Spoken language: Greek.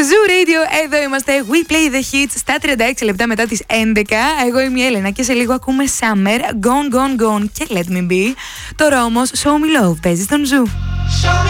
Zoo Radio, εδώ είμαστε. We play the hits στα 36 λεπτά μετά τις 11. Εγώ είμαι η Έλενα και σε λίγο ακούμε Summer, Gone Gone Gone και Let Me Be. Τώρα όμως Show Me Love παίζει στον Zoo.